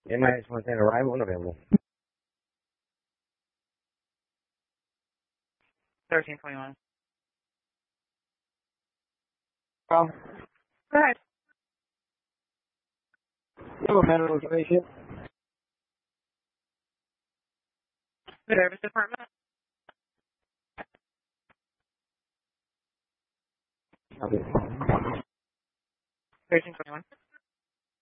MIS-110 arrival unavailable. 1321. Call. Go ahead. No federal information. The service department. Okay. 1321.